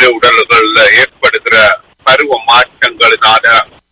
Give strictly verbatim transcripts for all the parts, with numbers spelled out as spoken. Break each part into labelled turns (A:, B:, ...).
A: ஆண்டவரே உடல்கள்ல ஏற்படுகிற பருவ மாற்றங்களினால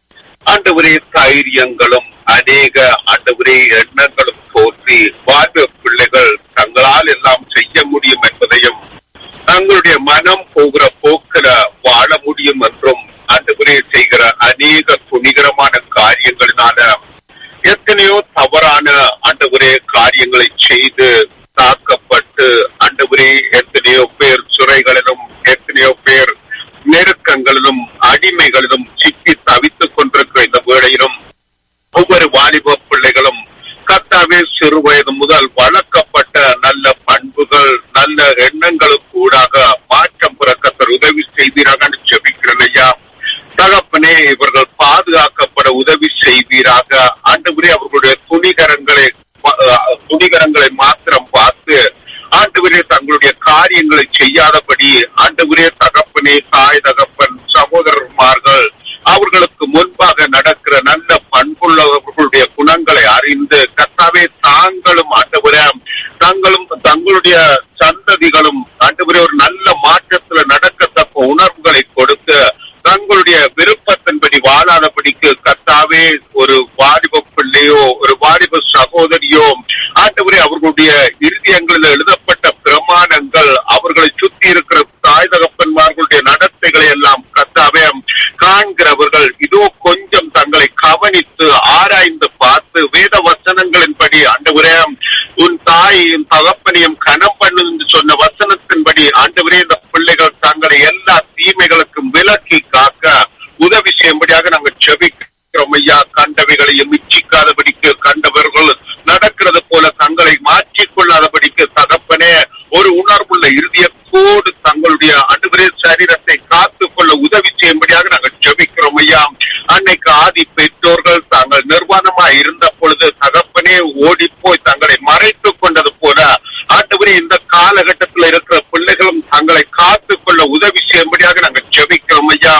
A: ஆண்டவரே தைரியங்களும் அநேக ஆண்டவரே எண்ணங்களும் தோன்றி வாழ்வு பிள்ளைகள் தங்களால் எல்லாம் செய்ய முடியும் என்பதையும் தங்களுடைய மனம் போகிற போக்கில வாழ முடியும் என்றும் ஆண்டவரே செய்கிற அநேக துணிகரமான காரியங்களினால எத்தனையோ தவறான ஆண்டவரே காரியங்களை செய்து தாக்கப்பட்டு ஆண்டவரே எத்தனையோ பேர் சிறைகளிலும் எத்தனையோ பேர் நெருக்கங்களிலும் அடிமைகளிலும் சிக்கி தவித்துக் கொண்டிருக்கிற இந்த வேளையிலும் ஒவ்வொரு வாலிப பிள்ளைகளும் கர்த்தாவே சிறு வயது முதல் வளர்க்கப்பட்ட நல்ல பண்புகள் நல்ல எண்ணங்களுக்கு ஊடாக மாற்றம் பெற கர்த்தர் உதவி செய்வீராக ஜெபிக்கிறேன் ஐயா. தகப்பனே, இவர்கள் பாதுகாக்கப்பட உதவி செய்வீராக. ஆண்டவரே, அவர்களுடைய துணிகரங்களை துணிகரங்களை மாத்திரம் பார்த்து ஆண்டவரே தங்களுடைய காரியங்களை செய்யாதபடி ஆண்டவரே தகப்பனே தாய் தகப்பன் சகோதரர்மார்கள் அவர்களுக்கு முன்பாக நடக்கிற நல்ல பண்புள்ளவர்களுடைய குணங்களை அறிந்து கர்த்தாவே தாங்களும் ஆண்டவரே தங்களும் தங்களுடைய சந்ததிகளும் ஆண்டவரே ஒரு நல்ல மாற்றத்துல நடக்கத்தக்க உணர்வுகளை கொடுத்து தங்களுடைய விருப்பத்தின்படி வாழாதபடிக்கு கர்த்தாவே ஒரு வாலிப பிள்ளையோ ஒரு வாலிப சகோதரியோ ஆண்டவரே அவர்களுடைய இருதயங்களில் எழுதப்பட்ட பிரமாணங்கள் அவர்களை சுத்தி இருக்கிற தாய் தகப்பன்மார்களுடைய நடத்தைகளை எல்லாம் கர்த்தாவே காண்கிறவர்கள் இதோ கொஞ்சம் தங்களை கவனித்து ஆராய்ந்து பார்த்து வேத வசனங்களின்படி ஆண்டவரே உன் தாயையும் தகப்பனையும் கனம் பண்ணு என்று சொன்ன வசனத்தின்படி ஆண்டவரே இந்த பிள்ளைகள் தங்களை எல்லா தீமைகளுக்கும் விலக்கி காக்க உதவி செய்யும்படியாக நாங்கள் ஜெபிக்கிறோம் ஐயா. கண்டவைகளையும் இச்சிக்காதபடிக்கு கண்டவர்கள் நடக்கிறது போல தங்களை மாற்றிக்கொள்ளாதபடிக்கு தகப்பனே ஒரு உணர்வுள்ள இறுதியத்தோடு தங்களுடைய ஆண்டவரே சரீரத்தை காத்துக் கொள்ள உதவி செய்யும்படியாக நாங்கள் ஜெபிக்கிறோம் ஐயா. அன்னைக்கு ஆதி பெற்றோர்கள் தாங்கள் நிர்வாணமாய் இருந்த பொழுது தகப்பனே ஓடி போய் தங்களை மறைத்துக் கொண்டது போல ஆண்டவரே இந்த காலகட்டத்தில் இருக்கிற பிள்ளைகளும் தங்களை காத்துக் கொள்ள உதவி செய்யும்படியாக நாங்கள் ஜெபிக்கிறோம் ஐயா.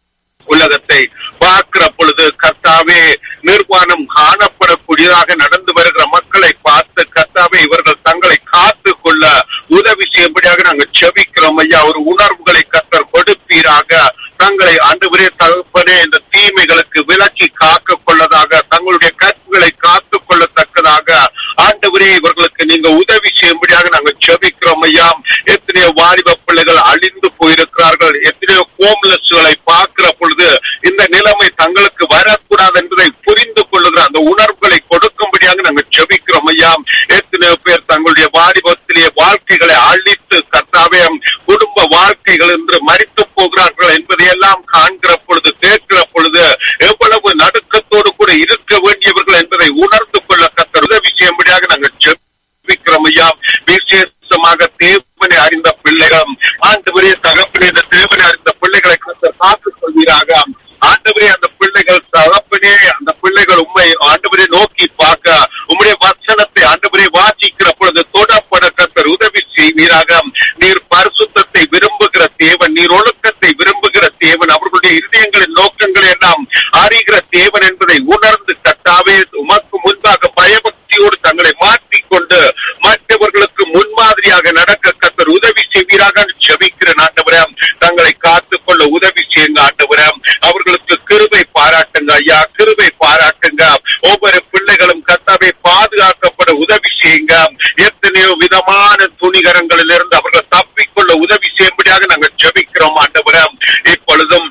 A: உலகத்தை பார்க்கிற பொழுது கர்த்தாவே நிர்வாணம் காணப்படக்கூடியதாக நடந்து வருகிற மக்களை பார்த்து கர்த்தாவே இவர்கள் தங்களை காத்து கொள்ள உதவி செய்யும்படியாக நாங்கள் ஜெபிக்கிறோம் ஐயா. ஒரு உணர்வுகளை கர்த்தர் கொடுப்பீராக. தங்களை ஆண்டவரே தகப்பனே இந்த தீமைகளுக்கு விலக்கி காக்க கொள்ளதாக தங்களுடைய கற்புகளை காத்துக் கொள்ளத்தக்கதாக ஆண்டவரே இவர்களுக்கு நீங்க உதவி செய்யும்படியாக நாங்கள் ஜெபிக்கிறோம் ஐயா. எத்தனையோ வாலிப பிள்ளைகள் அழிந்து போயிருக்கிறார்கள். எத்தனையோ ஹோம்லெஸ்களை பார்க்கிற பொழுது இந்த நிலைமை தங்களுக்கு வரக்கூடாது என்பதை புரிந்து கொள்ளுகிற அந்த உணர்வுகளை கொடுக்கும்படியாக நாங்கள் ஜெபிக்கிறோம் ஐயா. எத்தனையோ பேர் தங்களுடைய வாலிபத்திலேயே வாழ்க்கைகளை அழித்து கர்த்தாவே குடும்ப வாழ்க்கைகள் என்று மரித்து போகிறார்கள் என்பதையெல்லாம் காண்கிற பொழுது கேட்கிற பொழுது எவ்வளவு நடுக்கத்தோடு கூட இருக்க வேண்டியவர்கள் என்பதை உணர்ந்து கொள்ள கர்த்தர் உதவி செய்யும்படியாக நாங்கள் ஜெபிக்கிறோம் ஐயா. விசேஷமாக தேவனை அறிந்த பிள்ளைகள் ஆண்டவரே தகப்பனே இந்த தேவனை அறிந்த பிள்ளைகளை கர்த்தர் காத்துக் கொள்வீராக. ஆண்டவரே அந்த பிள்ளைகள் தகப்பனே அந்த பிள்ளைகள் உண்மை ஆண்டவரே நோக்கி பார்க்க உம்முடைய வசனத்தை ஆண்டவரே வாசிக்கிற பொழுது தொடப்பட கர்த்தர் உதவி செய்வீராக. நீர் பரிசுத்தத்தை விரும்புகிற தேவன், நீர் ஒழுக்கத்தை விரும்புகிற தேவன், அவர்களுடைய இருதயங்களின் நோக்கங்களை எல்லாம் அறிகிற தேவன் என்பதை உணர்ந்து கர்த்தாவே உமக்கு முன்பாக பயபக்தியோடு தங்களை மாற்றிக்கொண்டு மற்றவர்களுக்கு முன்மாதிரியாக நடக்க கர்த்தர் உதவி செய்வீராக ஜெபிக்கிற ஆண்டவரே. தங்களை காத்துக் கொள்ள உதவி செய்யுங்க ஆண்டவரே. அவர்களுக்கு கிருபை பாராட்டுங்க ஐயா, கிருபை பாராட்டுங்க. ஒவ்வொரு பிள்ளைகளும் கர்த்தாவே பாதுகாக்கப்பட உதவி செய்யுங்க. எத்தனையோ விதமான துணிகரங்களில் இருந்து அவர்கள் தப்பிக்கொள்ள உதவி செய்யும்படியாக நாங்கள் ஜெபிக்கிறோம் ஆண்டவரே. இப்பொழுதும்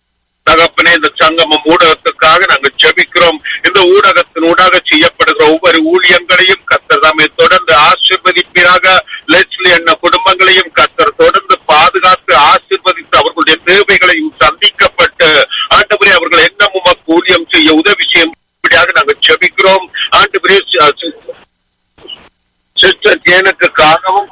A: தகப்பனே இந்த சங்கமம் ஊடகத்துக்காக நாங்கள் ஜெபிக்கிறோம். இந்த ஊடகத்தின் ஊடாக செய்யப்படுகிற ஒவ்வொரு ஊழியங்களையும் கர்த்தர் தாமே தொடர்ந்து ஆசீர்வதிப்பீராக. லெஸ்லி என்ன குடும்பங்களையும் கர்த்தர் தொடர்ந்து பாதுகாத்து ஆசீர்வதித்து அவர்களுடைய தேவைகளையும் சந்திக்கப்பட்டு ஆண்டவரே அவர்கள் என்ன உமக்கு ஊழியம் செய்ய உதவி செய்யும்படியாக நாங்கள் ஜெபிக்கிறோம் ஆண்டவரே. சிஸ்டர் ஜேனுக்காகவும்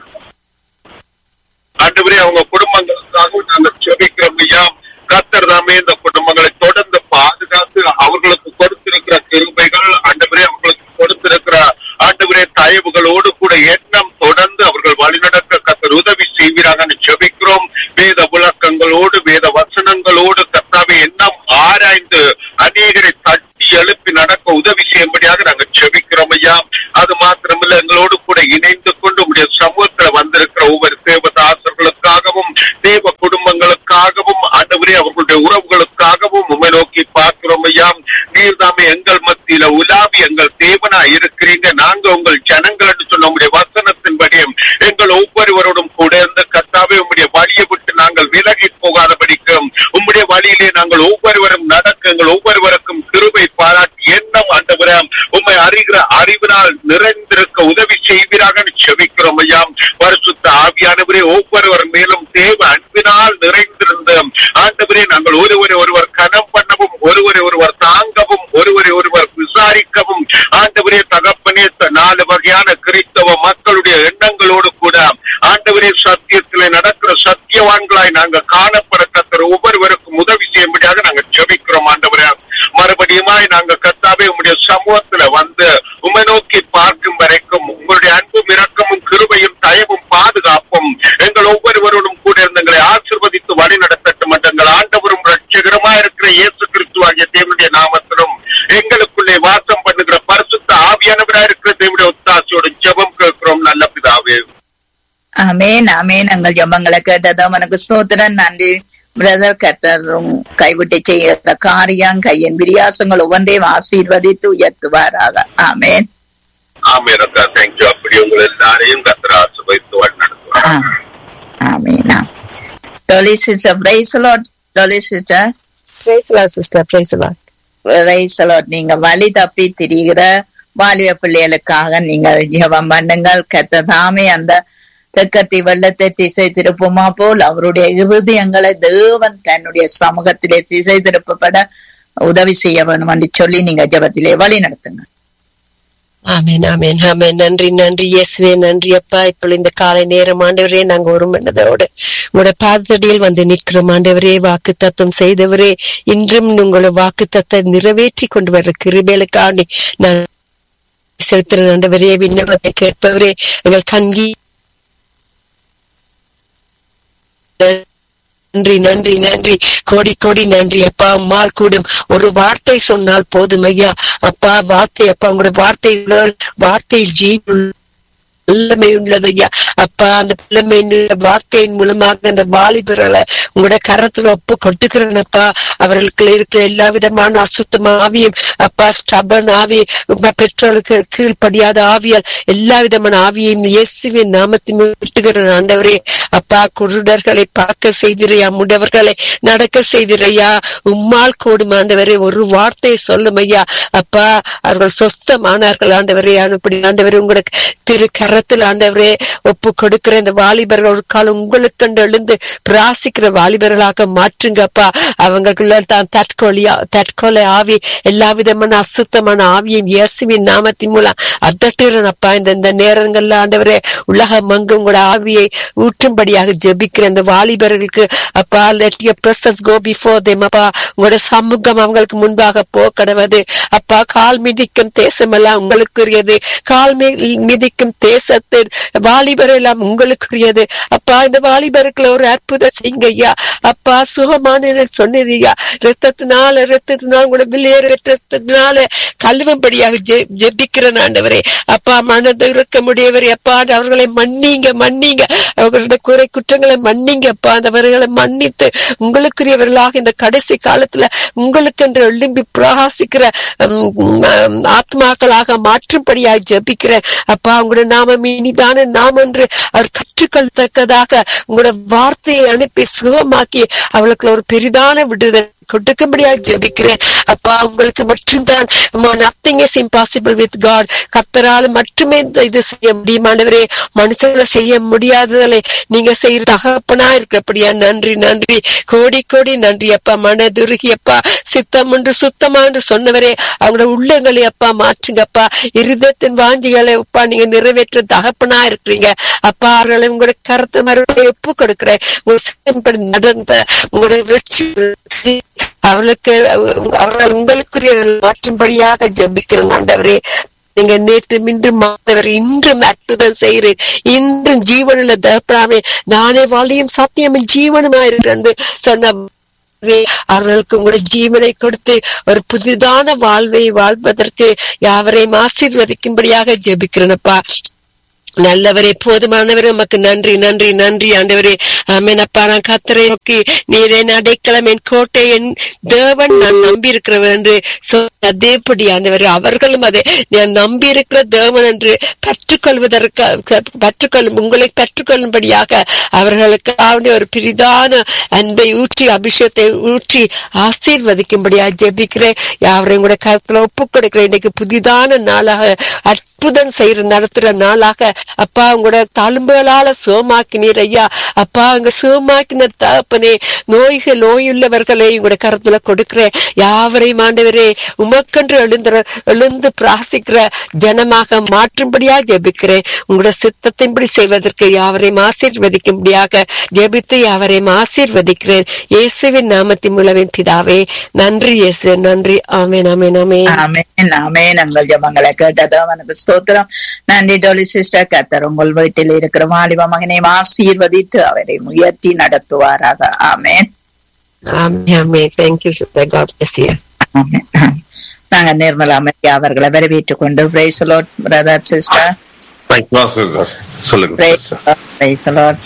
A: ஆண்டவரே அவங்க குடும்பங்களுக்காகவும் நாங்கள் ஜெபிக்கிறோம் ஐயா. கர்த்தர் தாமே இந்த குடும்பங்களை தொடர்ந்து பாதுகாத்து அவர்களுக்கு கொடுத்திருக்கிற கிருபைகள் ஆண்டவரே அவர்களுக்கு கொடுத்திருக்கிற ஆண்டவரே தயவுகளோடு ஆண்டவரே அவர்களுடைய உறவுகளுக்காகவும் உம்மை நோக்கி பார்க்கிறோம் ஐயா. நீர் தாமே எங்கள் மத்தியில உலாவி எங்கள் தேவனா இருக்கிறீங்க. நாங்க உங்கள் ஜனங்கள் என்று சொன்ன உங்களுடைய வசனத்தின்படி எங்கள் ஒவ்வொருவரோடும் கூட இருந்த கர்த்தாவே உம்முடைய வழியை விட்டு நாங்கள் விலகி போகாதபடிக்கு உம்முடைய வழியிலே நாங்கள் ஒவ்வொருவரும் நடக்க எங்கள் ஒவ்வொருவருக்கும் கிருபை பாராட்டி எண்ணம் ஆண்டவரே உம்மை அறிகிற அறிவினால் நிறைந்திருக்க உதவி செய்வீராக செபிக்கிறோம் ஐயா. பரிசுத்த ஆவியானவரே ஒவ்வொருவர் மேலும் தேவ அன்பினால் நிறைந்திருந்த ஆண்டவரே நாங்கள் ஒருவரை ஒருவர் கனம் பண்ணவும் ஒருவரை ஒருவர் தாங்கவும் ஒருவரை ஒருவர் விசாரிக்கவும் ஆண்டவரே தகப்பனே நாலு வகையான கிறிஸ்தவ மக்களுடைய எண்ணங்களோடு கூட ஆண்டவரே சத்தியத்திலே நடக்கிற சத்தியவான்களாய் நாங்கள் காணப்பட கர்த்தர் ஒவ்வொருவருக்கும் உதவி செய்யும்படியாக நாங்கள் ஜெபிக்கிறோம் ஆண்டவரே. மறுபடியுமாய் நாங்கள் கர்த்தாவே உம்முடைய சமூகத்துல வந்து உம்மை நோக்கி பார்க்கும் வரைக்கும் உங்களுடைய அன்பும் இரக்கமும் கிருபையும் தயவும் பாதுகாப்பும் எங்கள் ஒவ்வொருவரோடும் கூட இருந்து எங்களை ஆசீர்வதித்து வழி நடத்தட்டும். எங்கள் ஆண்டவரும் ரட்சகரமா இருக்கிற இயேசு கிறிஸ்து ஆகிய தேவனுடைய நாமத்திலும் எங்களுக்குள்ளே வாசம் பண்ணுகிற பரிசுத்த ஆவியானவரா இருக்கிற தேவனுடைய ஒத்தாசையோடு ஜெபம் கேட்கிறோம் நல்ல பிதாவே.
B: ஆமென் ஆமென். எங்கள் ஜெபங்களை கேட்டதும் எனக்கு ஸ்தோத்திரம். நன்றி பிரதர். கர்த்தரும் கைவிட்டு செய்கிற காரியம் கையின் விரியாசங்கள் ஒவ்வொன்றையும் ஆசீர்வதித்து உயர்த்துவாராக. ஆமென்
A: ஆமென் அக்கா. தேங்க்யூ. அப்படி உங்கள் எல்லாரையும் கர்த்தர் ஆசீர்வதித்து வழி நடத்துவார்.
B: ஆமென். Dolly sister praise the Lord. Dolly sister
C: praise the Lord sister. Praise the Lord.
B: Praise the Lord. நீங்க வழி தப்பி திரிகிற வாலிப பிள்ளைகளுக்காக நீங்கள் ஜெபம் பண்ணுங்கள். கர்த்தர் தாமே அந்த தெற்கத்தி வெள்ளத்தை திசை திருப்புமா போல் அவருடைய இருதயங்களை தேவன் தன்னுடைய சமூகத்திலே திசை திருப்பப்பட உதவி செய்ய வேணும் என்று சொல்லி நீங்க ஜெபத்திலே வழி நடத்துங்க.
C: ஆமென் ஆமென் ஆமென். நன்றி நன்றி இயேசுவே. நன்றி அப்பா. இப்போ இந்த காலை நேரம் ஆண்டவரே நாங்க ஒரு மனதோடு உங்களோட பாதத்தடியில் வந்து நிற்கிறோம் ஆண்டவரே. வாக்கு தத்தம் செய்தவரே, இன்றும் உங்களோட வாக்கு தத்தை நிறைவேற்றி கொண்டு வர்ற கிருபைகளுக்காண்டி நான் செலுத்துற ஆண்டவரே. விண்ணப்பத்தை கேட்பவரே, எங்கள் கண்கி நன்றி நன்றி நன்றி கோடி கோடி நன்றி அப்பா. அம்மாள் கூடும் ஒரு வார்த்தை சொன்னால் போதும் ஐயா. அப்பா வார்த்தை அப்பா உங்களோட வார்த்தை வார்த்தையில் ஜீவன் வல்லமை உள்ளது ஐயா. அப்பா அந்த பிள்ளைமை வார்த்தையின் மூலமாக அந்த வாலிபர்களை உங்களோட கரத்துல ஒப்பு கொட்டுக்கிறேன்ப்பா. அவர்களுக்கு இருக்கிற எல்லா விதமான அசுத்தமான ஆவியும் அப்பா, ஸ்டபன் ஆவி, பெற்றோருக்கு கீழ்படியாத ஆவியால் எல்லா விதமான ஆவியையும் இயேசுவின் நாமத்தின் விட்டுகிறேன் ஆண்டவரே. அப்பா குருடர்களை பார்க்க செய்திரையா, முடவர்களை நடக்க செய்திரையா. உம்மால் கூடும் ஆண்டவரே. ஒரு வார்த்தையை சொல்லும் ஐயா. அப்பா அவர்கள் சொஸ்தமானார்கள் ஆண்டவரே. அப்படி ஆண்டவரே உங்களுக்கு திரு கரத்தில் ஆண்டவரே ஒப்பு கொடுக்கிற இந்த வாலிபர்கள் ஒரு காலம் உங்களுக்கு எழுந்து பிராசிக்கிற வாலிபர்களாக மாற்றுங்கப்பா. அவங்களுக்குள்ள தான் தற்கொலையா தற்கொலை ஆவி எல்லா விதமான அசுத்தமான ஆவியின் இயேசுவின் நாமத்தின் மூலம் அதட்டுறனப்பா. இந்த இந்த நேரங்கள்ல ஆண்டவரே உலகம் அங்கும் கூட ஆவியை ஊற்றும்படியாக ஜெபிக்கிற இந்த வாலிபர்களுக்கு அப்பா, let your presence go before them அப்பா. உங்களோட சமூகம் அவங்களுக்கு முன்பாக போ கடவுது அப்பா. கால் மிதிக்கும் தேசம் எல்லாம் உங்களுக்குரியது. கால் மிதிக்கும் தேசத்தின் வாலிபர் எல்லாம் உங்களுக்குரியது அப்பா. இந்த வாலிபருக்குள்ள ஒரு அற்புதம் செய்யுங்க ஐயா. அப்பா சுகமான சொன்னீங்க. ரத்தத்தினால ரத்தத்தினால உங்களோட விலையேற ரத்தத்தினால கல்லும்படியாக ஜெபிக்கிறேன் ஆண்டவரே. அப்பா மனது இருக்க முடியவரே அப்பா. அவர்களை மன்னிங்க மன்னிங்க. அவர்களுடைய குறை குற்றங்களை மன்னிங்க அப்பா. அந்தவர்களை மன்னித்து உங்களுக்குரியவர்களாக இந்த கடைசி காலத்துல உங்களுக்கு என்று எழும்பி பிரகாசிக்கிற ஆத்மாக்களாக மாற்றும்படியாக ஜெபிக்கிறேன் அப்பா. உங்களோட நாமம் இனிதான நாம் என்று அவர் கற்றுக்கொள்ளத்தக்கதாக உங்களோட வார்த்தையை அனுப்பி சுகமாக்கி அவளுக்கு ஒரு பெரிதான விடுதலை கொடுக்கும்படியாக ஜெபிக்கிறேன் அப்பா. உங்களுக்கு மட்டும்தான் nothing is impossible with God. கர்த்தரால் மட்டுமே இது செய்ய முடியுமாண்டவரே. மனுஷங்களை செய்ய முடியாததை நீங்க செய்யற தகப்பனா இருக்கப்படியா. நன்றி நன்றி கோடி கோடி நன்றி அப்பா. மனதுருகி அப்பா சித்தம் என்று சுத்தமா என்று சொன்னவரே அவங்களோட உள்ளங்களை அப்பா மாற்றுங்கப்பா. இருதயத்தின் வாஞ்சிகளை அப்பா நீங்க நிறைவேற்ற தகப்பனா இருக்கிறீங்க அப்பா. அவர்களை உங்களோட கருத்தை மறுபடியும் ஒப்பு கொடுக்கிறேன். நடந்த உங்களோட அவளுக்கு அவர்கள் உங்களுக்குரிய மாற்றும்படியாக ஜெபிக்கிறேன் ஆண்டவரே. நீங்க நேற்று இன்றும் மாதவர் இன்றும் அற்புதம் செய்கிறேன். இன்றும் ஜீவனுள்ள தகப்பனாமே நானே வழியும் சத்தியமும் ஜீவனுமா இருக்கிறேன் சொன்ன அவர்களுக்கு உங்களோட ஜீவனை கொடுத்து ஒரு புதிதான வாழ்வை வாழ்வதற்கு யாவரையும் ஆசீர்வதிக்கும்படியாக ஜெபிக்கிறேனப்பா. நல்லவரே, போதுமானவரே, உமக்கு நன்றி நன்றி நன்றி ஆண்டவரே. ஆமென் அப்பா. நான் கர்த்தரை நோக்கி நீர் என் அடைக்கலம், என் கோட்டை, என் தேவன், நான் நம்பி இருக்கிறவன் என்று அதேபடி ஆண்டவரே அவர்களும் அதை நான் நம்பி இருக்கிற தேவன் என்று கற்றுக்கொள்வதற்கு கற்றுக்கொள்ளும் உங்களை கற்றுக்கொள்ளும்படியாக அவர்களுக்கு ஒரு பிரிதான அன்பை ஊற்றி அபிஷேகத்தை ஊற்றி ஆசீர்வதிக்கும்படியாக ஜெபிக்கிறேன். யாவரையும் கூட கருத்துல ஒப்புக் கொடுக்கிறேன். இன்னைக்கு புதிதான நாளாக அற்புதம் செய்யற நடத்துற நாளாக அப்பா உங்களோட தழும்புகளால சுகமாக்கினீர் ஐயா. அப்பா அங்க சுகமாக்கின தகப்பனே, நோய்கள் நோயுள்ளவர்களை உங்களோட கருத்துல கொடுக்கிறேன். யாவரையும் ஆண்டவரே உமக்கென்று எழுந்த எழுந்து பிராசிக்கிற ஜனமாக மாற்றும்படியா ஜெபிக்கிறேன். உங்களோட சித்தத்தின்படி செய்வதற்கு யாவரையும் ஆசீர்வதிக்கும்படியாக ஜெபித்து யாவரையும் ஆசீர்வதிக்கிறேன். இயேசுவின் நாமத்தின் மூலமே பிதாவே, நன்றி இயேசு, நன்றி. ஆமென் ஆமென் ஆமென்
B: ஆமென் ஆமென். உங்கள் ஜெபங்களை கேட்டதோ அவனுக்கு ஸ்தோத்திரம். நன்றி டோலி சிஸ்டர். கர்த்தர் உங்கள் வீட்டில் இருக்கிற வாலிப மகனை ஆசீர்வதித்து அவரை உயர்த்தி நடத்துவாராக. ஆமென்
C: ஆமென் ஆமென். Thank you sister. God bless you.
B: நாங்க நிர்மலா அமெரிக்கா அவர்களை வரவேற்றுக் கொண்டு praise the Lord brother sister. Praise the Lord.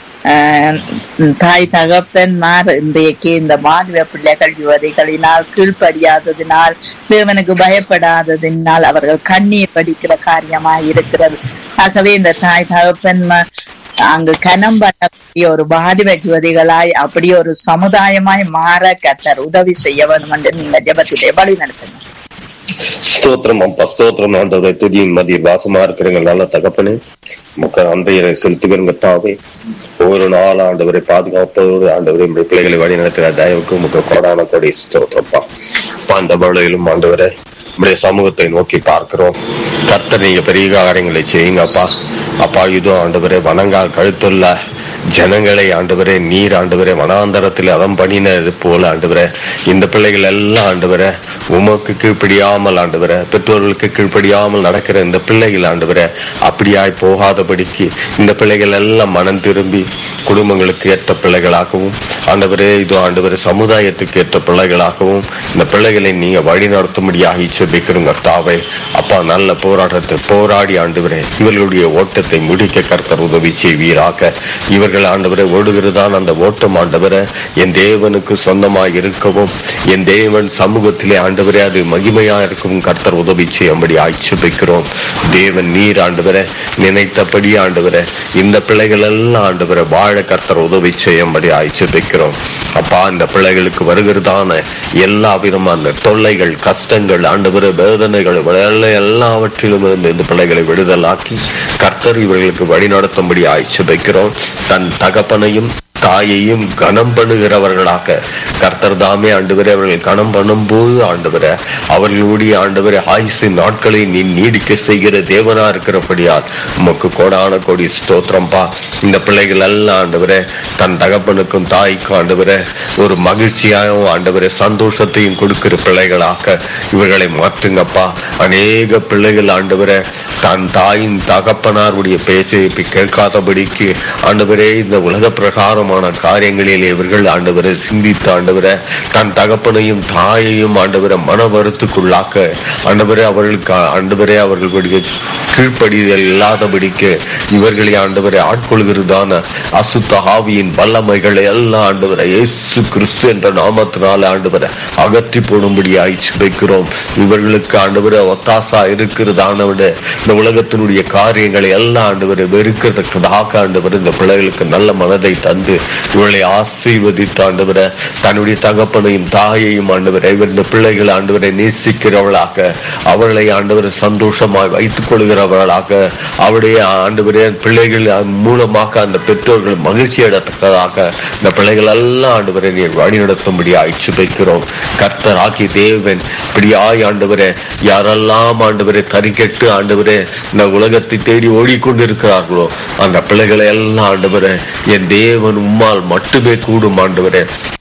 B: தாய் தகப்பன்மார் இன்றைக்கு இந்த மாணவ பிள்ளைகள் யுவதிகளினால் கீழ்ப்படியாததினால், தேவனுக்கு பயப்படாததினால் அவர்கள் கண்ணீர் படிக்கிற காரியமாய் இருக்கிறது. ஆகவே இந்த தாய் தகப்பன்மார் அங்கு கனம் பண்ணக்கூடிய ஒரு வாலிப யுவதிகளாய் அப்படி ஒரு சமுதாயமாய் மாற கர்த்தர் உதவி செய்ய வேண்டும் என்று இந்த ஜெபத்திலே வழி நடத்தணும்.
D: ஸ்தோத்திரம் அப்பா, ஸ்தோத்திரம் ஆண்டவரை. துதியின் மதிய வாசமா இருக்கிறவங்க நல்ல தகப்பனே, மக்கள் அன்பையை செலுத்துகிறங்க தாவே. ஒவ்வொரு நாள் ஆண்டவரை பாதுகாப்பதோடு ஆண்டவரை பிள்ளைகளை வழி நடத்துகிற தயவுக்கு முக்க கோடான கொடி ஸ்தோத்திரப்பா. அந்த வேளையிலும் ஆண்டவரை நம்முடைய சமூகத்தை நோக்கி பார்க்கிறோம். கர்த்தர் நீங்க பெரிய காரியங்களை செய்யுங்கப்பா. அப்பா இதோ ஆண்டவரே வணங்கா கழுத்துள்ள ஜனங்களை ஆண்டவரே நீர் ஆண்டவரே வனாந்தரத்தில் அதம் பண்ணினது போல ஆண்டவரே இந்த பிள்ளைகள் எல்லாம் ஆண்டவரே உமக்கு கீழ்ப்படியாமல் ஆண்டவரே பெற்றோர்களுக்கு கீழ்ப்படியாமல் நடக்கிற இந்த பிள்ளைகள் ஆண்டவரே அப்படியாய் போகாதபடிக்கு இந்த பிள்ளைகள் எல்லாம் மனம் திரும்பி குடும்பங்களுக்கு ஏற்ற பிள்ளைகளாகவும் ஆண்டவரே இதோ ஆண்டவரே சமுதாயத்துக்கு ஏற்ற பிள்ளைகளாகவும் இந்த பிள்ளைகளை நீங்க வழி நடத்தும்படியாக ஜெபிக்கிறோம் கர்த்தாவே. அப்பா நல்ல போராட்டத்தை போராடி ஆண்டவரே இவர்களுடைய ஓட்டத்தை முடிக்க கர்த்தர் உதவி செய்வீராக. இவர்கள் ஆண்டவரை ஓடுகிறதான் அந்த ஓட்டம் ஆண்டவரை என் தேவனுக்கு சொந்தமாய் இருக்கவும் என் தேவன் சமூகத்திலே ஆண்டவரே அது மகிமையா இருக்கவும் கர்த்தர் உதவி செய்யும்படி ஆட்சேபிக்கிறோம். தேவன் நீர் ஆண்டவரை நினைத்தபடி ஆண்டவரை இந்த பிள்ளைகள் எல்லாம் ஆண்டவரை வாழ கர்த்தர் உதவி செய்யும்படி ஆட்சேபிக்கிறோம். அப்பா இந்த பிள்ளைகளுக்கு வருகிறதான எல்லா விதமான தொல்லைகள் கஷ்டங்கள் ஆண்டவரை வேதனைகள் எல்லாவற்றிலும் இருந்து இந்த பிள்ளைகளை விடுதலாக்கி கர்த்தர் இவர்களுக்கு வழி நடத்தும்படி ஆட்சேபிக்கிறோம். தன் தகப்பனையும் தாயையும் கனம் பண்ணுகிறவர்களாக கர்த்தர் தாமே ஆண்டவரே அவர்கள் கனம் பண்ணும் போது ஆண்டவரே அவர்களுடைய ஆண்டவரே ஆயுசு நாட்களை நீ நீடிக்க செய்கிற தேவனா இருக்கிறபடியால் உமக்கு கோடான கோடி ஸ்தோத்திரம்பா. இந்த பிள்ளைகள் எல்லாம் ஆண்டவரே தன் தகப்பனுக்கும் தாய்க்கும் ஆண்டவரே ஒரு மகிழ்ச்சியாகவும் ஆண்டவரே சந்தோஷத்தையும் கொடுக்கிற பிள்ளைகளாக இவர்களை மாற்றுங்கப்பா. அநேக பிள்ளைகள் ஆண்டவரே தன் தாயின் தகப்பனாருடைய பேச்சை கேட்காதபடிக்கு ஆண்டவரே இந்த உலக பிரகாரம் காரியங்களில் இவர்கள் ஆண்டவரை சிந்தித்து ஆண்டவரை தன் தகப்பனையும் தாயையும் ஆண்டவரை மன வருத்துக்குள்ளாக்க ஆண்டவரே அவர்களுக்கு ஆண்டவரே அவர்களுடைய கீழ்ப்படிதல் இல்லாதபடிக்கு இவர்களை ஆண்டவரை ஆட்கொள்கிறதான அசுத்த ஆவியின் வல்லமைகளை எல்லாம் ஆண்டவரை இயேசு கிறிஸ்து என்ற நாமத்தினால ஆண்டவரை அகற்றி போடும்படி ஆய்ச்சிக்கிறோம். இவர்களுக்கு ஆண்டவரை ஒத்தாசா இருக்கிறதானவிட இந்த உலகத்தினுடைய காரியங்களை எல்லாம் ஆண்டவரை வெறுக்கிறதுக்காக ஆண்டவர் இந்த பிள்ளைகளுக்கு நல்ல மனதை தந்து இவளை ஆசீர்வதித்து ஆண்டவரை தன்னுடைய தகப்பனையும் தாயையும் ஆண்டவரை இந்த பிள்ளைகள் ஆண்டவரை நேசிக்கிறவளாக அவர்களை ஆண்டவரை சந்தோஷமாக வைத்துக் கொள்கிறவர்களாக அவருடைய ஆண்டவரே பிள்ளைகள் மூலமாக அந்த பெற்றோர்கள் மகிழ்ச்சி அடைத்தக்கதாக இந்த பிள்ளைகள் எல்லாம் ஆண்டவரை நீர் வழி நடத்தும்படி ஆட்சேபிக்கிறோம். கர்த்தர் ஆகிய தேவன் இப்படியாய் ஆண்டவரே யாரெல்லாம் ஆண்டவரை கறிக்கெட்டு ஆண்டவரே இந்த உலகத்தை தேடி ஓடிக்கொண்டிருக்கிறார்களோ அந்த பிள்ளைகளை எல்லாம் ஆண்டவரை என் தேவன் உம்மால் மட்டுமே கூடும் ஆண்டவரே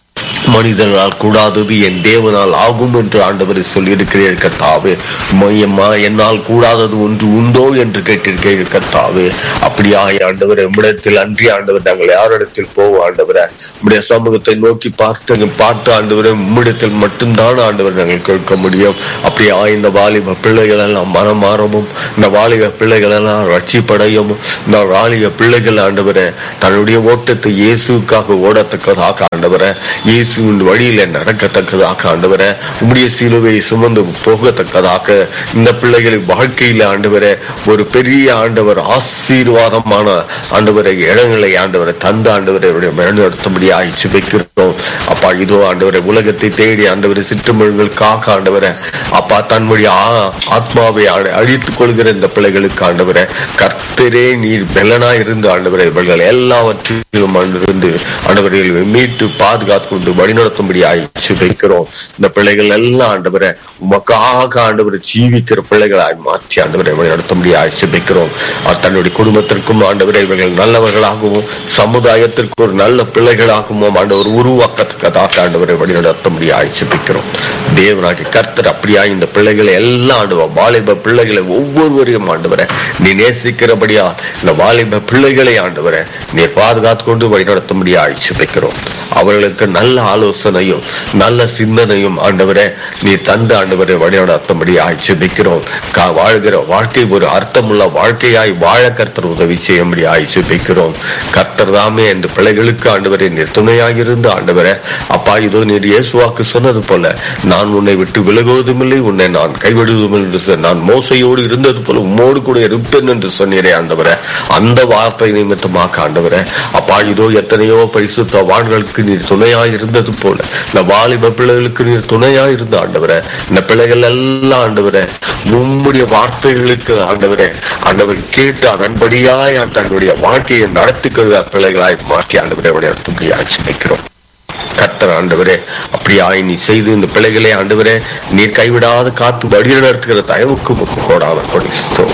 D: மனிதனால் கூடாதது என் தேவனால் ஆகும் என்று ஆண்டவர் சொல்லியிருக்கிறீர்கள் கர்த்தாவே. மையம்மா என்னால் கூடாதது ஒன்று உண்டோ என்று கேட்டிருக்கிறீர்கள் கர்த்தாவே. அப்படியாய் ஆண்டவரே, உம்மிடத்தில் அன்றி ஆண்டவர் நாங்கள் யாரிடத்தில் போவோம் ஆண்டவரே? உம்முடைய சமூகத்தை நோக்கி பார்த்து பார்த்து ஆண்டவரே, உம்மிடத்தில் மட்டும்தான் ஆண்டவர் நாங்கள் கேட்க முடியும். அப்படியா இந்த வாலிப பிள்ளைகள் எல்லாம் மனம் மாறவும், இந்த வாலிப பிள்ளைகள் எல்லாம் ரட்சிப்படையவும், இந்த வாலிப பிள்ளைகள் ஆண்டவரே தன்னுடைய ஓட்டத்தை இயேசுக்காக ஓடத்தக்கதாக ஆண்டவரே, இயேசுவின் வழியில நடக்கத்தக்கதாக ஆண்டவரே, உம்முடைய சிலுவை சுமந்து போகத்தக்கதாக இந்த பிள்ளைகளின் வாழ்க்கையில ஆண்டவரே ஒரு பெரிய ஆண்டவர் ஆசீர்வாதமான ஆண்டவரை இடங்களை ஆண்டவரை தந்த ஆண்டவரை வழிநடத்தும்படியாக ஜெபிக்கிறோம். அப்பா இதோ ஆண்டவரை உலகத்தை தேடி ஆண்டவரை சிற்றமிழ்களுக்காக ஆண்டவரை அப்பா தன்னுடைய ஆத்மாவை அழித்துக் கொள்கிற இந்த பிள்ளைகளுக்கு ஆண்டவரை கர்த்தரே நீர் பெலனா இருந்து ஆண்டவரை இவர்கள் எல்லாவற்றிலும் இருந்து ஆண்டவரை மீட்டு பாதுகாத்து கொண்டு வழிநடத்தும்படி ஆயிடுச்சு வைக்கிறோம். இந்த பிள்ளைகள் எல்லாம் ஆண்டவரை உமக்காக ஆண்டவரை ஜீவிக்கிற பிள்ளைகளாய் மாற்றி ஆண்டவரை வழிநடத்தும்படி ஆயிடுச்சு வைக்கிறோம். தன்னுடைய குடும்பத்திற்கும் ஆண்டவரை இவர்கள் நல்லவர்களாகவும் சமுதாயத்திற்கு ஒரு நல்ல பிள்ளைகளாகவும் ஆண்டவர் உருவாக்கத்தக்கதாக ஆண்டவரை வழிநடத்தும்படி ஆயிடுச்சு வைக்கிறோம். தேவனாகிய கர்த்தர் அப்படியா இந்த பிள்ளைகளை எல்லாம் ஆண்டவர் வாலிப பிள்ளைகளை ஒவ்வொருவரையும் ஆண்டவரை நீ நேசிக்கிறபடியா இந்த வாலிப பிள்ளைகளை ஆண்டவரை நீ பாதுகாத்து கொண்டு வழிநடத்தும்படி ஆயிடுச்சு வைக்கிறோம். அவர்களுக்கு நல்ல ஆலோசனையும் நல்ல சிந்தனையும் ஆண்டவரே நீ தந்து ஆண்டவரை வழிநடத்தும்படி ஆய்ச்சி வைக்கிறோம். வாழ்கிற வாழ்க்கை ஒரு அர்த்தமுள்ள வாழ்க்கையாய் வாழ கர்த்தர் உதவி செய்யும்படி ஆய்ச்சி வைக்கிறோம். கர்த்தர் தாமே இந்த பிள்ளைகளுக்கு ஆண்டவரை நீர் துணையாக இருந்து ஆண்டவரே அப்பா இதோ நீர் இயேசுவாக்கு சொன்னது போல நான் உன்னை விட்டு விலகுவதும் இல்லை, உன்னை நான் கைவிடுவதும் என்று நான் மோசையோடு இருந்தது போல உம்மோடு கூட இருப்பேன் என்று சொன்னீரே ஆண்டவரே. அந்த வார்த்தை நிமித்தமாக ஆண்டவரே அப்பா இதோ எத்தனையோ பரிசுத்த வான்களுக்கு நீர் துணையாய் இருந்தது போல இந்த வாலிப பிள்ளைகளுக்கு நீர் துணையாய் இருந்த ஆண்டவரே இந்த பிள்ளைகள் எல்லாம் ஆண்டவரே உம்முடைய வார்த்தைகளுக்கு ஆண்டவரே ஆண்டவர் கேட்டு அதன்படியாய் தன்னுடைய வாழ்க்கையை நடத்துக்கிற பிள்ளைகளாய் மாற்றி ஆண்டவரை வழிநடத்தும்படியாய் வைக்கிறோம். கர்த்தர் ஆண்டவரே அப்படியாய் நீ செய்து இந்த பிள்ளைகளை ஆண்டவரே நீர் கைவிடாத காத்து வழி நடத்துகிற தயவுக்கு முக்கு கோடான கொடி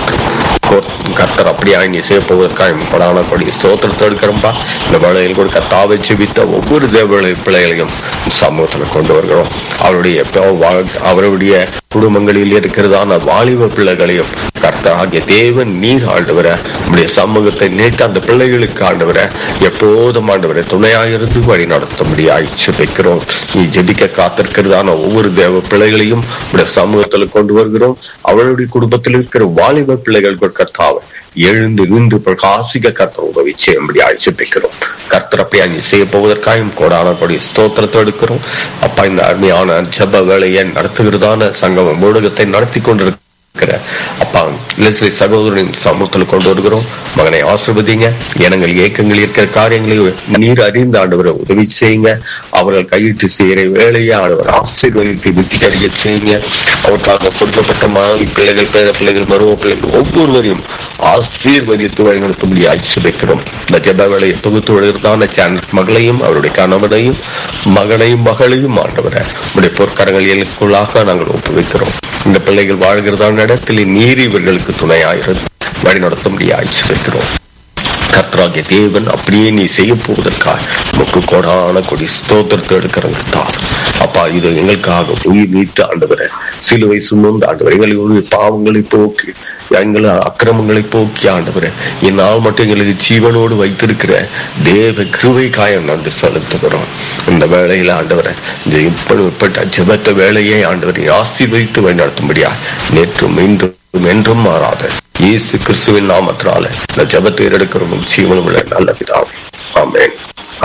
D: கர்த்தர் அப்படியாய் நீ செய்ய போவதற்காக கொடான கொடி ஸ்தோத்திரத்தை எடுக்கிறோம்பா. இந்த வேளையில் கூட கர்த்தாவை செபித்த ஒவ்வொரு தேவ பிள்ளைகளையும் சமூகத்துல கொண்டு வருகிறோம். அவருடைய அவருடைய குடும்பங்களில் இருக்கிறதான வாலிப பிள்ளைகளையும் கர்த்தர் ஆகிய தேவன் நீர் ஆண்டவர நம்முடைய சமூகத்தை நேற்று அந்த பிள்ளைகளுக்கு ஆண்டவர எப்போதும் ஆண்டவரை துணையாக இருந்து வழி நடத்தும்படி ஆய்ச்சி வைக்கிறோம். நீ ஜெபிக்க காத்திருக்கிறதான ஒவ்வொரு தேவ பிள்ளைகளையும் உடைய சமூகத்துல கொண்டு வருகிறோம். அவருடைய குடும்பத்தில் இருக்கிற வாலிப பிள்ளைகள் கர்த்தாவை எழுந்து நின்று பிரகாசிக்க கர்த்தர் உதவி செய்யும்படி ஆய்ச்சி வைக்கிறோம். கர்த்தர் அப்படியா நீ செய்ய போவதற்காக கோடானபடி ஸ்தோத்திரத்தை எடுக்கிறோம். அப்பா இந்த அருமையான ஜெப வேலையை நடத்துகிறதான சங்கம ஊடகத்தை நடத்தி கொண்டிருக்க அப்பா லெஸ்லி சகோதரனின் சமூகத்தில் கொண்டு வருகிறோம். மகனை ஆசீர்வதிங்க. எண்ணங்கள் ஏக்கங்கள் இருக்கிற காரியங்களை நீர் அறிந்து ஆண்டவரை உதவி செய்யுங்க. அவர்கள் கையிட்டு செய்கிற வேலையை ஆண்டவர் ஆசீர்வதித்து வித்தி அடைய செய்யுங்க. அவருக்காக கொடுக்கப்பட்ட மாணவி பிள்ளைகள் பேர பிள்ளைகள் மருவ பிள்ளைகள் ஒவ்வொருவரையும் ஆசீர்வதித்து வழிநடத்தும்படி ஆட்சி வைக்கிறோம். இந்த ஜெப வேலையை தொகுத்து வருகிறதான சேனல் மகளையும் அவருடைய கணவனையும் மகனையும் மகளையும் ஆண்டவரை உடைய பொற்கரங்களுக்குள்ளாக நாங்கள் ஒப்புவிக்கிறோம். இந்த பிள்ளைகள் வாழ்கிறதான இடத்தில் நீர் இவர்களுக்கு துணையாயிருந்து வழி நடத்தும்படி ஆய்ச்சி வைக்கிறோம். கர்த்தராகிய தேவன் அப்படியே நீ செய்ய போவதற்காக முக்கு கோடான கொடி ஸ்தோத்திரத்தை எடுக்கிறங்க. அப்பா இது எங்களுக்காக உயிர் நீட்டு ஆண்டவரை சிலுவை சுமந்து ஆண்டவர் எங்களுடைய பாவங்களை போக்கி எங்களை அக்கிரமங்களை போக்கி ஆண்டவரை என்னால் மட்டும் எங்களுக்கு ஜீவனோடு வைத்திருக்கிற தேவ கிருபை காயம் நன்றி செலுத்துகிறோம். இந்த வேளையில ஆண்டவரை இந்த இப்படிப்பட்ட ஜெபத்த வேலையை ஆண்டவரை ஆசீர்வதித்து வழிநடத்தும்படியா நேற்றும் இன்றும் என்றும் மாறாத இயேசு கிறிஸ்துவின் நாமத்தினால இந்த ஜெபத்தை எடுக்கிறோம் ஜீவனும் உள்ள நல்ல பிதாவே. ஆமென்.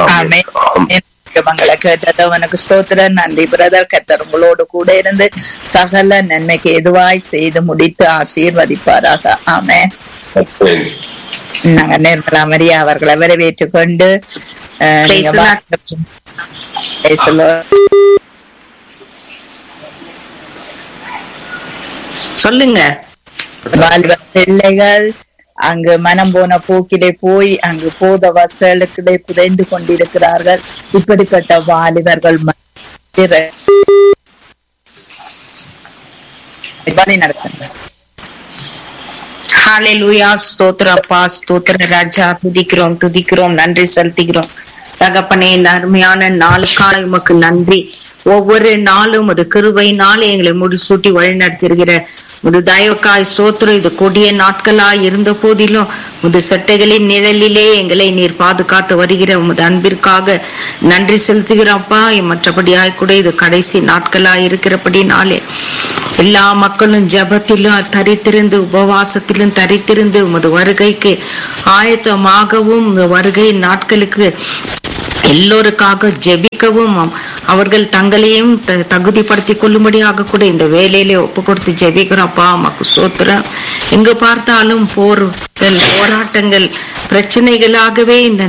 D: ஆமென்.
B: மங்களை கேட்டதவனுக்கு ஸ்தோத்திரம். நன்றி பிரதர். கர்த்தர் உங்களோடு கூட இருந்து சகல நன்மைக்கு எதுவாய் செய்து முடித்து ஆசீர்வதிப்பாராக. ஆமென். நாங்க நிர்மலா மரியா அவர்களை வரவேற்றுக் கொண்டு
E: சொல்லுங்க.
B: வாலிப பிள்ளைகள் அங்கு மனம் போன போக்கிலே போய் அங்கு போத வசலுக்கிலே புதைந்து கொண்டிருக்கிறார்கள். இப்படிப்பட்ட வாலிபர்கள் வழி நடத்துங்க.
E: ஹல்லேலூயா. ஸ்தோத்திரம் அப்பா, ஸ்தோத்திர ராஜா. துதிக்கிறோம் துதிக்கிறோம் நன்றி செலுத்துகிறோம். தகப்பனே, இந்த அருமையான நாளுக்காக உமக்கு நன்றி. ஒவ்வொரு நாளும் அது கிருபையினாலே எங்களை முடிசூட்டி வழி நடத்திருக்கிற முது தயவுக்காய் ஸ்தோத்திரம். இது கொடிய நாட்களாய் இருந்த போதிலும் முது சட்டைகளின் நிழலிலே எங்களை நீர் பாதுகாத்து வருகிற உமது அன்பிற்காக நன்றி செலுத்துகிறோம்ப்பா. மற்றபடியாய் கூட இது கடைசி நாட்களாய் இருக்கிறபடினாலே எல்லா மக்களும் ஜபத்திலும் தரித்திருந்து உபவாசத்திலும் தரித்திருந்து உமது வருகைக்கு ஆயத்தமாகவும் வருகை நாட்களுக்கு எல்லோருக்காக ஜெபிக்கவும் அவர்கள் தங்களையும் தகுதிப்படுத்திக் கொள்ளும்படியாக கூட இந்த வேலையிலே ஒப்பு கொடுத்து ஜெபிக்கிறோம்ப்பா. அம்மாக்கு சோத்திரம். எங்கு பார்த்தாலும் போர்கள், போராட்டங்கள், பிரச்சனைகளாகவே இந்த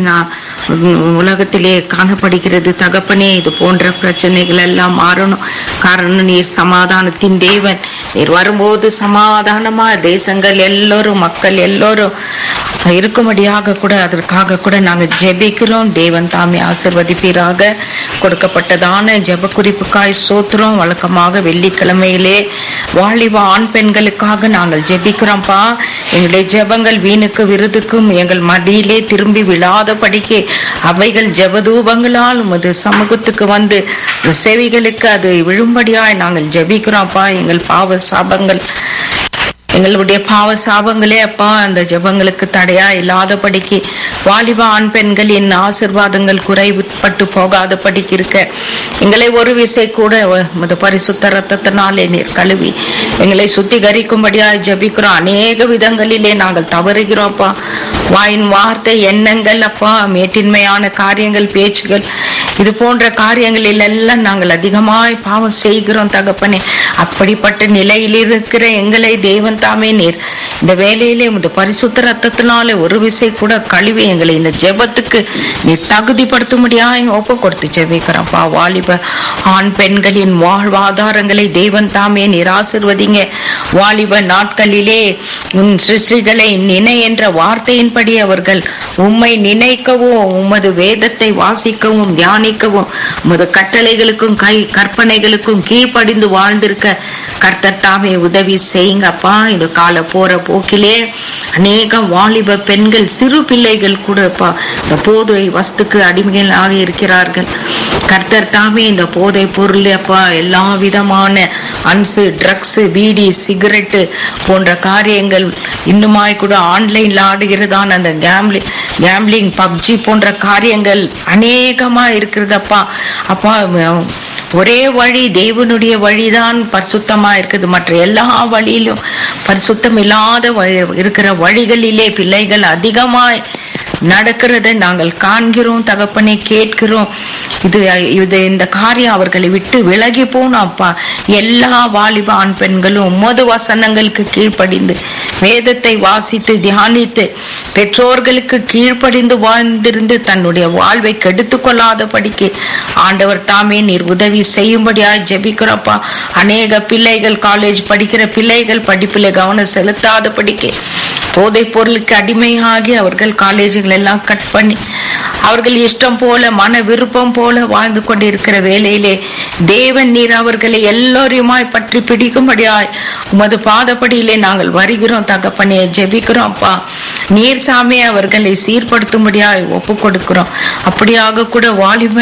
E: உலகத்திலே காணப்படுகிறது. தகப்பனே, இது போன்ற பிரச்சனைகள் எல்லாம் மாறணும். காரணம் நீர் சமாதானத்தின் தேவன். நீர் வரும்போது சமாதானமா தேசங்கள் எல்லோரும் மக்கள் எல்லோரும் இருக்கும்படியாக கூட அதற்காக கூட நாங்க ஜெபிக்கிறோம். தேவன் தாமே ஆசீர்வதிப்பீராக. கொடுக்கப்பட்டதான ஜெப குறிப்புக்காய் சோத்திரம். வழக்கமாக வெள்ளிக்கிழமையிலே வாலிப ஆண் பெண்களுக்காக நாங்கள் ஜெபிக்கிறோம்ப்பா. எங்களுடைய ஜெபங்கள் வீணுக்கு விருதுக்கும் எங்கள் மடியிலே திரும்பி விழாத படிக்க அவைகள் ஜெபதூபங்களால் உமது சமூகத்துக்கு வந்து செவிகளுக்கு அது விழும்படியாய் நாங்கள் ஜெபிக்கிறோம்ப்பா. எங்கள் பாவ சாபங்கள் எங்களுடைய பாவ சாபங்களே அப்பா அந்த ஜெபங்களுக்கு தடையா இல்லாதபடிக்கு வாலிப ஆண் பெண்களின் ஆசீர்வாதங்கள் குறைபட்டு போகாதபடிக்கு இருக்க எங்களை ஒரு விசை கூட முத பரிசுத்த ரத்தத்தினாலே நீர் கழுவி எங்களை சுத்திகரிக்கும்படியா ஜெபிக்கிறோம். அநேக விதங்களிலே நாங்கள் தவறுகிறோம்ப்பா. வாயின் வார்த்தை, எண்ணங்கள் அப்பா, மேட்டின்மையான காரியங்கள், பேச்சுகள், இது போன்ற காரியங்களில் எல்லாம் நாங்கள் அதிகமாய் பாவம் செய்கிறோம் தகப்பனே. அப்படிப்பட்ட நிலையில் இருக்கிற எங்களை தேவன் தாமே நீர் இந்த வேலையிலே உமது பரிசுத்த ரத்தத்தினாலே ஒரு விசை கூட கழுவி எங்களை இந்த ஜெபத்துக்கு நீர் தகுதிப்படுத்தும்படியாய் ஒப்பு கொடுத்து ஜெபிக்கிறோம்ப்பா. வாலிப ஆண் பெண்களின் வாழ்வாதாரங்களை தேவன் தாமே நீர் ஆசீர்வதிங்க. வாலிப நாட்களிலே உன் சிருஷ்டிகளை நினை என்ற வார்த்தையின்படி அவர்கள் உம்மை நினைக்கவும் உமது வேதத்தை வாசிக்கவும் தியானிக்கவும் உமது கட்டளைகளுக்கும் கை கற்பனைகளுக்கும் கீழ்ப்படிந்து வாழ்ந்திருக்க கர்த்தர் தாமே உதவி செய்யுங்கப்பா. இந்த கால போற போக்கிலே அநேக வாலிப பெண்கள், சிறு பிள்ளைகள் கூட இந்த போதை வஸ்துக்கு அடிமைகளாக இருக்கிறார்கள். கர்த்தர் தாமே இந்த போதை பொருள் அப்பா எல்லா விதமான அன்சு, ட்ரக்ஸ், பீடி, சிகரெட்டு போன்ற காரியங்கள் இன்னுமாய் கூட ஆன்லைன்ல ஆடுகிறதான அந்த கேம்லிங் கேம்லிங் பப்ஜி போன்ற காரியங்கள் அநேகமா இருக்கிறதப்பா. அப்பா ஒரே வழி தேவனுடைய வழிதான் பரிசுத்தமா இருக்குது. மற்ற எல்லா வழியிலும் பரிசுத்தம் இல்லாத இருக்கிற வழிகளிலே பிள்ளைகள் அதிகமாய் நடக்கிறதை நாங்கள் காண்கிறோம் தகப்பனை, கேட்கிறோம். இது இது இந்த காரியம் அவர்களை விட்டு விலகி போனோம் அப்பா. எல்லா வாலிப ஆண் பெண்களும் உமது வசனங்களுக்கு கீழ்ப்படிந்து வேதத்தை வாசித்து தியானித்து பெற்றோர்களுக்கு கீழ்ப்படிந்து வாழ்ந்திருந்து தன்னுடைய வாழ்வை கெடுத்து கொள்ளாதபடிக்கு ஆண்டவர் தாமே நீர் உதவி செய்யும்படியாய் ஜெபிக்கிறப்பா. அநேக பிள்ளைகள், காலேஜ் படிக்கிற பிள்ளைகள் படிப்பில் கவனம் செலுத்தாதபடிக்கு போதை பொருளுக்கு அடிமையாகி அவர்கள் காலேஜுகள் எல்லாம் கட் பண்ணி அவர்கள் இஷ்டம் போல மன விருப்பம் போல வாழ்ந்து கொண்டிருக்கிற வேளையிலே தேவன் நீர் அவர்களை எல்லோரையுமாய் பற்றி பிடிக்கும்படியாய் உமது பாதப்படியிலே நாங்கள் வருகிறோம் தகப்பனே, ஜெபிக்கிறோம் அப்பா. நீர் தாமே அவர்களை சீர்படுத்தும்படியாய் ஒப்பு கொடுக்கிறோம். அப்படியாக கூட வாலிப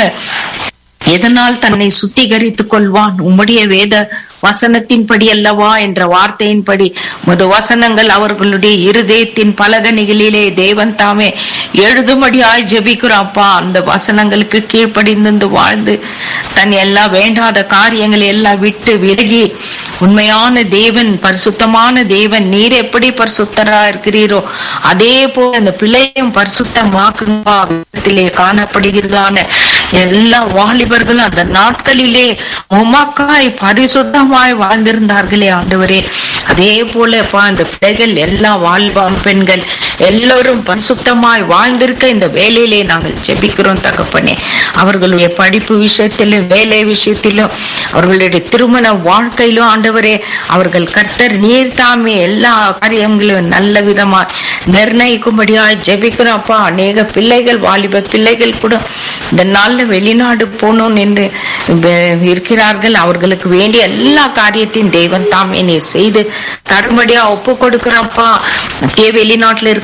E: எதனால் தன்னை சுத்திகரித்துக் கொள்வான்? உம்முடைய வேத வசனத்தின்படி அல்லவா என்ற வார்த்தையின்படி முது வசனங்கள் அவர்களுடைய இருதயத்தின் பலகணிகளிலே தேவன் தாமே எழுதும்படியாய் ஜெபிக்கிறோம் அப்பா. அந்த வசனங்களுக்கு கீழ்ப்படிந்து வாழ்ந்து தன் எல்லா வேண்டாத காரியங்களை எல்லாம் விட்டு விலகி உண்மையான தேவன், பரிசுத்தமான தேவன், நீர் எப்படி பரிசுத்தரா இருக்கிறீரோ அதே போல அந்த பிள்ளையும் பரிசுத்தமாக்குங்களே காணப்படுகிறதான எல்லா வாலிபர்களும் அந்த நாட்களிலே உமக்காய் பரிசுத்தமாய் வாழ்ந்திருந்தார்களே ஆண்டவரே. அதே போல அந்த பிள்ளைகள் எல்லா வாலிபம் பெண்கள் எல்லோரும் பரிசுத்தமாய் வாழ்ந்திருக்க இந்த வேலையிலே நாங்கள் ஜெபிக்கிறோம் தகப்பனே. அவர்களுடைய படிப்பு விஷயத்திலும் வேலை விஷயத்திலும் அவர்களுடைய திருமண வாழ்க்கையிலும் ஆண்டவரே அவர்கள் கர்த்தர் நீர் தாமே எல்லா காரியங்களும் நல்ல விதமா நிர்ணயிக்கும்படியாய் ஜெபிக்கிறோம் அப்பா. அநேக பிள்ளைகள், வாலிப பிள்ளைகள் கூட இந்த நாள்ல வெளிநாடு போனோம் என்று இருக்கிறார்கள். அவர்களுக்கு வேண்டிய எல்லா காரியத்தையும் தேவன் தாமே நீர் செய்து தரும்படியா ஒப்பு கொடுக்கிறப்பா. அப்படியே வெளிநாட்டுல இருக்கிற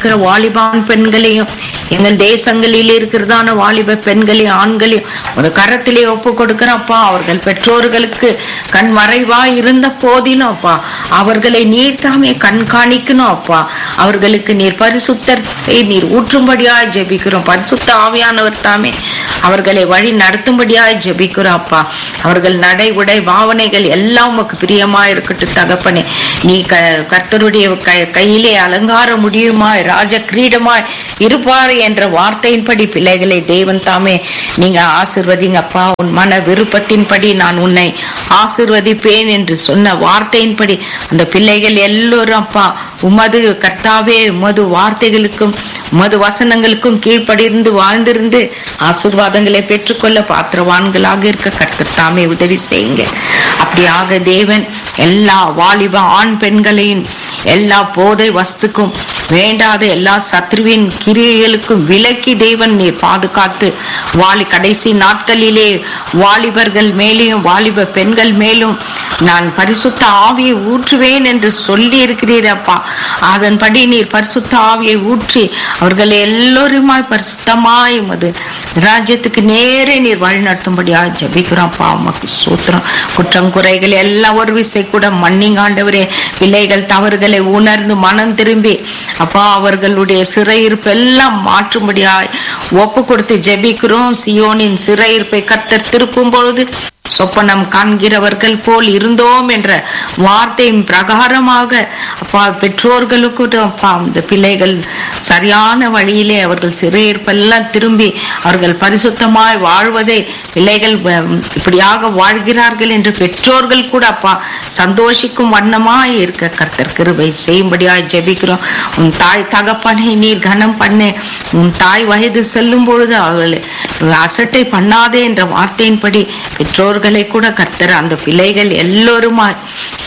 E: இருக்கிற வாலிபான் பெண்களையும் எங்கள் தேசங்களில் இருக்கிறதான வாலிப பெண்களையும் ஆண்களையும் ஒரு கரத்திலே ஒப்பு கொடுக்கிறப்பா. அவர்கள் பெற்றோர்களுக்கு கண் மறைவா இருந்த போதிலும் அப்பா அவர்களை நீர் தாமே கண்காணிக்கணும் அப்பா. அவர்களுக்கு நீர் பரிசுத்தத்தை நீர் ஊற்றும்படியாய் ஜெபிக்கிறோம். பரிசுத்த ஆவியானவர் தாமே அவர்களை வழி நடத்தும்படியாய் ஜெபிக்கிறோம் அப்பா. அவர்கள் நடை உடை பாவனைகள் எல்லாம் உமக்கு பிரியமா இருக்கட்டும் தகப்பனே. நீ க கர்த்தருடைய கையிலே அலங்கார முடியுமாய் ராஜ கிரீடமாய் இருப்பார் என்ற வார்த்தையின்படி பிள்ளைகளை தேவன் தாமே நீங்க ஆசிர்வதிங்க அப்பா. உன் மன விருப்பத்தின்படி நான் உன்னை ஆசிர்வதிப்பேன் என்று சொன்ன வார்த்தையின்படி அந்த பிள்ளைகள் எல்லோரும் அப்பா உமது கர்த்தாவே உமது வார்த்தைகளுக்கும் உமது வசனங்களுக்கும் கீழ்ப்படிந்து வாழ்ந்திருந்து ஆசீர்வாதங்களை பெற்றுக்கொள்ள பாத்திரவான்களாக இருக்க கர்த்தர் தாமே உதவி செய்யுங்க. அப்படியாக தேவன் எல்லா வாலிப ஆண் பெண்களையும் எல்லா போதை வஸ்துக்கும் வேண்டாத எல்லா சத்ருவின் கிரியைகளுக்கும் விலக்கி தேவன் நீர் பாதுகாத்து வாலி கடைசி நாட்களிலே வாலிபர்கள் மேலேயும் வாலிப பெண்கள் மேலும் நான் பரிசுத்த ஆவியை ஊற்றுவேன் என்று சொல்லி இருக்கிறீரப்பா. அதன்படி நீர் பரிசுத்த ஆவியை ஊற்றி அவர்கள் எல்லோருமாய் பரிசுத்தமாய் உமது ராஜ்யத்துக்கு நேரே நீர் வழி நடத்தும்படியாக ஜெபிக்கிறோம்ப்பா. உமக்கு சூத்திரம். குற்றம் குறைகள் எல்லாம் ஒரு விசை கூட மன்னிங்க ஆண்டவரே. பிள்ளைகள் தவறுகளை உணர்ந்து மனம் திரும்பி அப்பா அவர்களுடைய சிறையிருப்பு எல்லாம் மாற்றும்படியாய் ஒப்பு கொடுத்து ஜெபிக்கிறோம். சியோனின் சிறையிருப்பை கர்த்தர் திருப்பும் பொழுது சொப்பனம் காண்கிறவர்கள் போல் இருந்தோம் என்ற வார்த்தையின் பிரகாரமாக அப்பா பெற்றோர்களுக்கு அப்பா இந்த பிள்ளைகள் சரியான வழியிலே அவர்கள் சிறையிருப்பெல்லாம் திரும்பி அவர்கள் பரிசுத்தமாய் வாழ்வதை பிள்ளைகள் இப்படியாக வாழ்கிறார்கள் என்று பெற்றோர்கள் கூட அப்பா சந்தோஷிக்கும் வண்ணமாய் இருக்க கர்த்தர் கிருபை செய்யும்படியாய் ஜெபிக்கிறோம். உன் தாய் தகப்பனை நீர் கனம் பண்ணு. உன் தாய் வயது செல்லும் பொழுது அவர்களை அசட்டை பண்ணாதே என்ற வார்த்தையின்படி பெற்றோர்களை கூட கர்த்தர் அந்த பிள்ளைகள் எல்லோருமாய்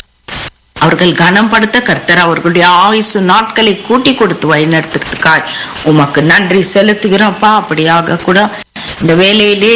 E: அவர்கள் கனப்படுத்த கர்த்தர் அவர்களுடைய ஆயுசு நாட்களை கூட்டி கொடுத்து வழிநடத்துறதுக்காய் உமக்கு நன்றி செலுத்துகிறோம்ப்பா. அப்படியாக கூட இந்த வேலையிலே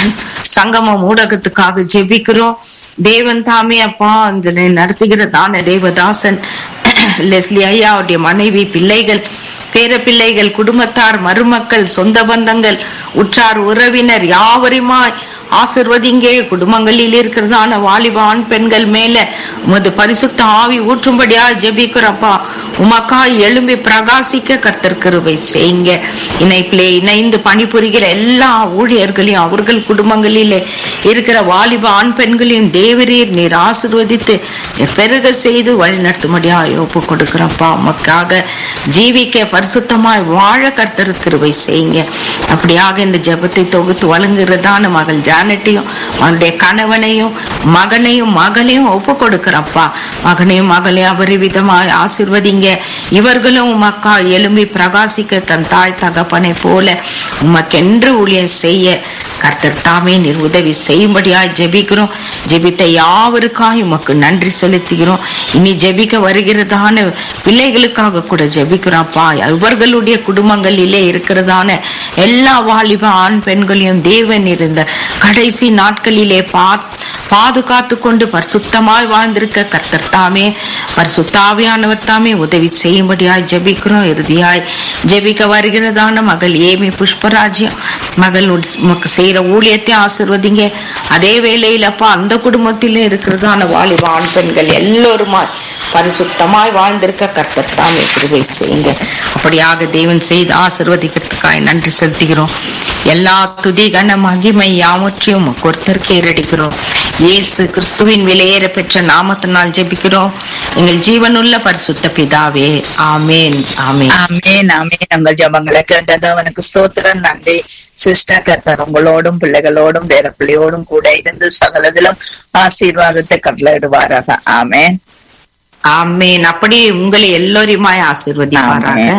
E: சங்கமம் ஊடகத்துக்காக ஜெபிக்கிறோம். தேவன் தாமே அப்பா இந்த நடத்துகிறதான தேவதாசன் லெஸ்லி ஐயா அவருடைய மனைவி பிள்ளைகள் பேர பிள்ளைகள் குடும்பத்தார் மருமக்கள் சொந்த பந்தங்கள் உற்றார் உறவினர் யாவருமாய் ஆசிர்வதிங்கே. குடும்பங்களில் இருக்கிறதான வாலிப ஆண் பெண்கள் மேல உமது பரிசுத்த ஆவி ஊற்றும்படியா ஜெபிக்கிறப்பா. உமக்காய் எழும்பி பிரகாசிக்க கர்த்தர் கிருபை செய்யுங்க. இணைப்பிலே இணைந்து பணிபுரிகிற எல்லா ஊழியர்களையும் அவர்கள் குடும்பங்களிலே இருக்கிற வாலிப ஆண் பெண்களையும் தேவரீர் நீர் ஆசீர்வதித்து பெருக செய்து வழி நடத்தும்படியா ஒப்பு கொடுக்கிறப்பா. உமக்காக ஜீவிக்க பரிசுத்தமாய் வாழ கர்த்தர் கிருபை செய்யுங்க. அப்படியாக இந்த ஜெபத்தை தொகுத்து வழங்குகிறதான மகள் ஜானட்டையும் அவனுடைய கணவனையும் மகனையும் மகளையும் ஒப்பு கொடுக்கிறப்பா. மகனையும் மகளையும் அபரிவிதமாய் ஆசீர்வதிங்க. இவர்களும் உமக்கா எழும்பி பிரகாசிக்க தன் தாய் தகப்பனை போல உமக்கென்று ஊழியம் செய்ய கர்த்தர் தாமே நீர் உதவி செய்யும்படியாய் ஜெபிக்கிறோம். ஜெபித்த யாவருக்காக உமக்கு நன்றி செலுத்துகிறோம். இனி ஜெபிக்க வருகிறதான பிள்ளைகளுக்காக கூட ஜெபிக்கிறோம்ப்பா. இவர்களுடைய குடும்பங்களிலே இருக்கிறதான எல்லா வாலிப ஆண் பெண்களையும் தேவன் இருந்த கடைசி நாட்களிலே பா பாதுகாத்து கொண்டு பரிசுத்தமாய் வாழ்ந்திருக்க கர்த்தர் தாமே பரிசுத்தாவியானவர் தாமே உதவி செய்யும்படியாய் ஜெபிக்கிறோம். இறுதியாய் ஜெபிக்க வருகிறதான மகள் ஏமி புஷ்பராஜ்யம் மகள் உமக்கு செய்யற ஊழியத்தை ஆசீர்வதிங்க. அதே வேளையில் அப்பா அந்த குடும்பத்திலே இருக்கிறதான வாலிப ஆண் பெண்கள் எல்லோருமாய் பரிசுத்தமாய் வாழ்ந்திருக்க கர்த்தர் தாமே கிருபை செய்யுங்க. அப்படியாக தேவன் செய்து ஆசீர்வதிக்கிறதுக்காய் நன்றி செலுத்துகிறோம். எல்லா துதி கன மகிமை யாவற்றையும் ஒருத்தருக்கு ஏறடிக்கிறோம். இயேசு கிறிஸ்துவின் விலையேற பெற்ற நாமத்தினால் ஜெபிக்கிறோம் எங்கள் ஜீவனுள்ள பரிசுத்த பிதாவே. ஆமேன் ஆமேன்
B: ஆமேன் ஆமேன். உங்கள் ஜெபங்களை கேட்டது அவனுக்கு ஸ்தோத்திரம். நன்றி சிஸ்டர். கர்த்தர் உங்களோடும் பிள்ளைகளோடும் வேற பிள்ளையோடும் கூட இருந்து சகலதிலும் ஆசீர்வாதத்தை கட்டளையிடுவாராக. ஆமேன்
E: ஆமேன். அப்படி உங்களை எல்லோருமாய் ஆசீர்வதிப்பாராக.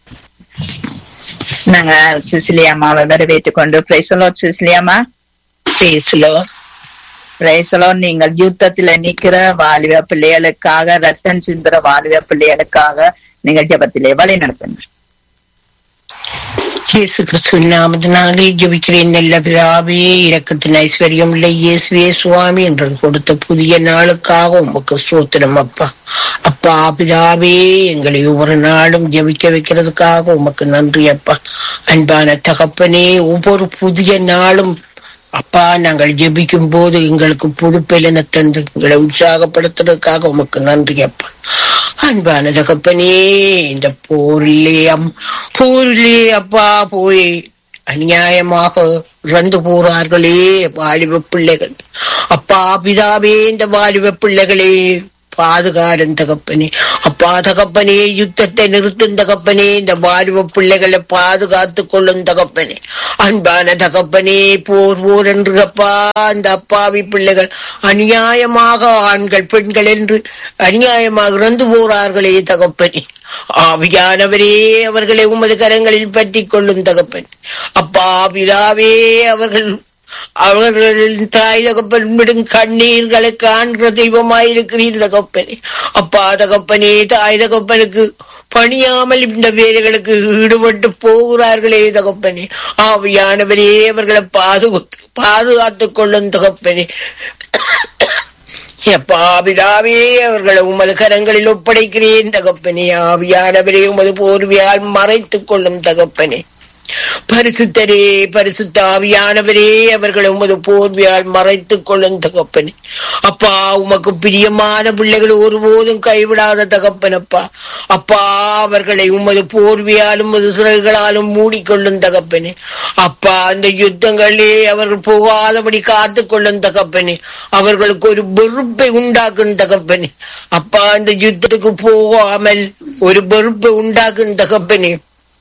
B: நாங்க சிசிலியாமாவை வரவேற்றுக் கொண்டு பிரைசலோ சிசிலியாமா பேசலோ பிரைசலோ. நீங்கள் யுத்தத்துல நிக்கிற வாலிப பிள்ளைகளுக்காக ரத்தம் சிந்துற வாலிப பிள்ளைகளுக்காக நீங்கள் ஜெபத்திலே வழி நடத்துங்க.
F: இயேசு கிறிஸ்துவின் நாமத்தினாலே ஜெபிக்கிறேன் நல்ல பிதாவே, இரக்கத்தின் ஐஸ்வர்யம் உள்ள இயேசுவே சுவாமி என்று கொடுத்த புதிய நாளுக்காக உமக்கு ஸ்தோத்திரம் அப்பா. அப்பா பிதாவே, எங்களை ஒவ்வொரு நாளும் ஜெபிக்க வைக்கிறதுக்காக உமக்கு நன்றி அப்பா. அன்பான தகப்பனே, ஒவ்வொரு புதிய நாளும் அப்பா நாங்கள் ஜெபிக்கும் போது எங்களுக்கு புது பெலனை தந்து எங்களை உற்சாகப்படுத்துறதுக்காக உமக்கு நன்றி அப்பா. அன்பான தகப்பனே, இந்த போரிலே அம் போரிலே அப்பா போய் அநியாயமாக இறந்து போறார்களே வாலிப பிள்ளைகள். அப்பா பிதாவே, இந்த வாலிப பிள்ளைகளே பாதுகாரன் தகப்பனே. அப்பா தகப்பனே, யுத்தத்தை நிறுத்தும் தகப்பனே, இந்த வாலிப பிள்ளைகளை பாதுகாத்து கொள்ளும் தகப்பனே. அன்பான தகப்பனே, போர் போர் என்று அப்பா அந்த அப்பாவி பிள்ளைகள் அநியாயமாக ஆண்கள் பெண்கள் என்று அநியாயமாக இறந்து போறார்களே தகப்பனே. ஆவியானவரே, அவர்களை உமது கரங்களில் பற்றி கொள்ளும் தகப்பன். அப்பா பிதாவே, அவர்கள் அவர்களின் தாய் தகப்பன் விடும் கண்ணீர்களை காண்கிற தெய்வமாயிருக்கிறீர் தகப்பனே. அப்பா தகப்பனே, தாய் தகப்பனுக்கு பணியாமல் இந்த வேலைகளுக்கு ஈடுபட்டு போகிறார்களே தகப்பனே. ஆவியானவரே, அவர்களை பாதுகாத்து பாதுகாத்துக் கொள்ளும் தகப்பனே. அப்பா பிதாவே, அவர்களை உமது கரங்களில் ஒப்படைக்கிறேன் தகப்பனே. ஆவியானவரே, உமது போர்வையால் மறைத்துக் கொள்ளும் தகப்பனே. பரிசுத்தரே, பரிசுத்த ஆவியானவரே, அவர்களை உமது போர்வையால் மறைத்துக் கொள்ளும் தகப்பனே. அப்பா உமக்கு பிரியமான பிள்ளைகள் ஒருபோதும் கைவிடாத தகப்பனப்பா. அப்பா அவர்களை உமது போர்வையாலும் உமது சிறகுகளாலும் மூடிக்கொள்ளும் தகப்பனே. அப்பா அந்த யுத்தங்களே அவர்கள் போகாதபடி காத்துக் கொள்ளும் தகப்பனே. அவர்களுக்கு ஒரு வெறுப்பை உண்டாக்கும் தகப்பனே. அப்பா அந்த யுத்தத்துக்கு போகாமல் ஒரு வெறுப்பை உண்டாக்கும் தகப்பனே.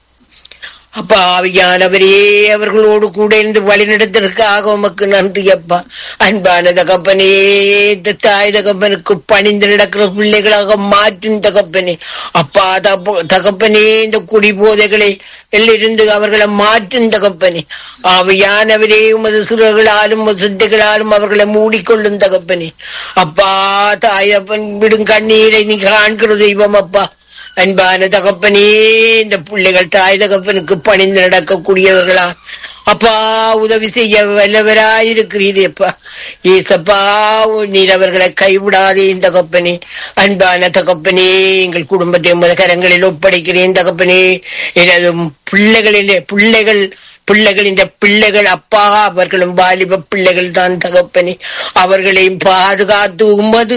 F: அப்பா ஆவியானவரே, அவர்களோடு கூட இருந்து வழிநடத்துறதுக்காக உமக்கு நன்றி அப்பா. அன்பான தகப்பனே, இந்த தாய் தகப்பனுக்கு பணிந்து நடக்கிற பிள்ளைகளாக மாற்றும் தகப்பனே. அப்பா தகப்பனே, இந்த குடி போதைகளை எல்லிருந்து அவர்களை மாற்றும் தகப்பனே. ஆவியானவரே, உமது சிறுகளாலும் சித்தைகளாலும் அவர்களை மூடிக்கொள்ளும் தகப்பனே. அப்பா தாயப்பன் விடும் கண்ணீரை நீ காண்கிற தெய்வம் அப்பா. அன்பான தகப்பனே, இந்த பிள்ளைகள் தாய் தகப்பனுக்கு பணிந்து நடக்கக்கூடியவர்களா அப்பா உதவி செய்ய வல்லவராயிருக்கிறீரே அப்பா. ஏசப்பா, நீர் அவர்களை கைவிடாதே தகப்பனே. அன்பான தகப்பனே, எங்கள் குடும்பத்தை உமது கரங்களில் ஒப்படைக்கிறேன் தகப்பனே. எனது பிள்ளைகளிலே பிள்ளைகள் பிள்ளைகளின் பிள்ளைகள் அப்பா, அவர்களும் வாலிப பிள்ளைகள் தான் தகப்பனே. அவர்களையும் பாதுகாத்து உமது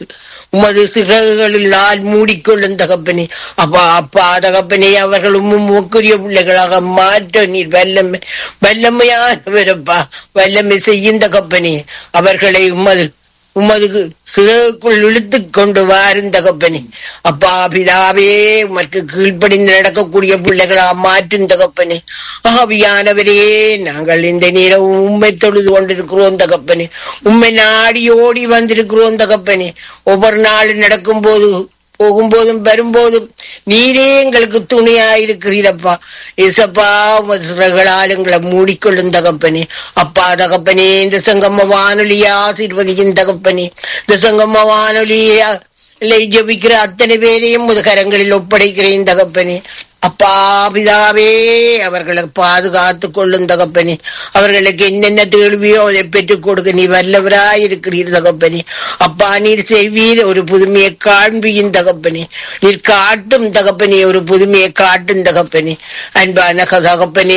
F: உமது சிறகுகளில் மூடிக்கொள்ளும் தகப்பனே. அப்பா அப்பா தகப்பனே, அவர்கள் உம்முக்குரிய பிள்ளைகளாக மாற்ற நீர் வல்லமை வல்லமையானவரப்பா. வல்லமை செய்யும் தகப்பனே. அவர்களை உமது உமது சிறகுக்குள் இழுத்து கொண்டு வாரும் தகப்பனே. அப்பா பிதாவே, உமக்கு கீழ்ப்படிந்து நடக்கக்கூடிய பிள்ளைகளா மாற்றும் தகப்பனே. ஆவியானவரே, நாங்கள் இந்த நேரம் உண்மை தொழுது கொண்டிருக்கிறோம் தகப்பனே. உண்மை நாடி ஓடி வந்திருக்கிறோம் தகப்பனே. ஒவ்வொரு நாளும் நடக்கும் போது போகும்போதும் வரும்போதும் நீரே எங்களுக்கு துணையாயிருக்கிறீரப்பா. ஏசப்பா, உமது சிறகுகளால் எங்களை மூடிக்கொள்ளும் தகப்பனே. அப்பா தகப்பனே, இந்த சங்கம வானொலியை ஆசீர்வதிக்கும் தகப்பனே. இந்த சங்கம வானொலியை ஜெபிக்கிற அத்தனை பேரையும் உமது கரங்களில் ஒப்படைக்கிறேன் தகப்பனே. அப்பா பிதாவே, அவர்களை பாதுகாத்து கொள்ளும் தகப்பனே. அவர்களுக்கு என்னென்ன தேழ்வியோ அதை பெற்றுக் கொடுக்க நீ வல்லவராய் இருக்கிறீர் தகப்பனே. அப்பா, நீர் செய்வீர் ஒரு புதுமையை காண்பியும் தகப்பனே. நீர் காட்டும் தகப்பனே, ஒரு புதுமையை காட்டும் தகப்பனே. அன்பான தகப்பனே,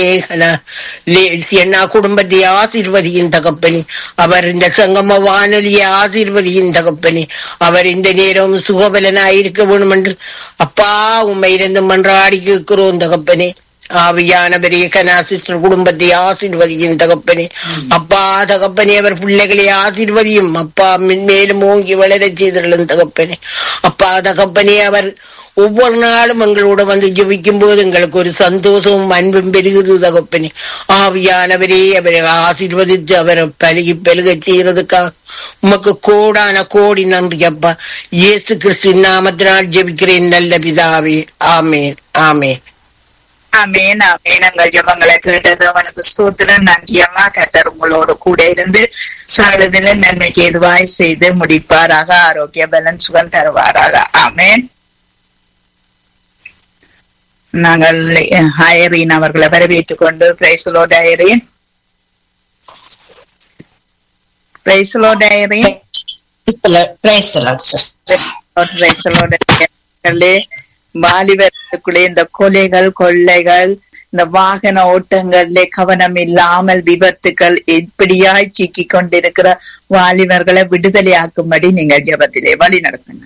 F: என்ன குடும்பத்தை ஆசீர்வதியும் தகப்பனே. அவர் இந்த சங்கம வானொலியை ஆசீர்வதியும் தகப்பனே. அவர் இந்த நேரம் சுகபலனாய் இருக்க வேண்டும் என்று அப்பா உண்மை இருந்து மன்றாடி இருக்கிறோம் தகப்பனே. ஆவியானவரே, கனா சிஸ்டர் குடும்பத்தை ஆசீர்வதியும் தகப்பனே. அப்பா தகப்பனே, அவர் பிள்ளைகளை ஆசீர்வதியும் அப்பா. மேலும் ஓங்கி வளர செய்தலும் தகப்பனே. அப்பா தகப்பனே, அவர் ஒவ்வொரு நாளும் எங்களோட வந்து ஜெபிக்கும் போது எங்களுக்கு ஒரு சந்தோஷமும் அன்பும் பெருகுது தகப்பனே. ஆவியானவரே, அவரை ஆசீர்வதித்து அவரை பழுகி பெருக செய்யறதுக்காக உமக்கு கோடான கோடி நன்றி அப்பா. இயேசு கிறிஸ்து நாமத்தினால் ஜெபிக்கிறேன் நல்ல பிதாவே. ஆமேன் ஆமேன்
B: ஆமேன் ஆமேன். எங்கள் ஜெபங்களை கேட்டது அவனுக்கு ஸ்தோத்திரம். நன்றி அம்மா. கர்த்தர் உங்களோடு கூட இருந்து சகலத்தில நன்மைக்கு எதுவாய் செய்து முடிப்பாராக. ஆரோக்கிய பலன் சுகம் தருவாராக. ஆமேன். நாங்கள் ஐரீன் அவர்களை வரவேற்றுக் கொண்டு price Lord Zareen. Price Lord Zareen.
G: Praise the Lord sister.
B: Price Lord. வாலிபர்களுக்குள்ளே இந்த கொலைகள் கொள்ளைகள் இந்த வாகன ஓட்டங்களிலே கவனம் இல்லாமல் விபத்துக்கள் இப்படியாய் சிக்கி கொண்டிருக்கிற வாலிபர்களை விடுதலையாக்கும்படி நீங்கள் ஜெபத்திலே வழி நடத்துங்க.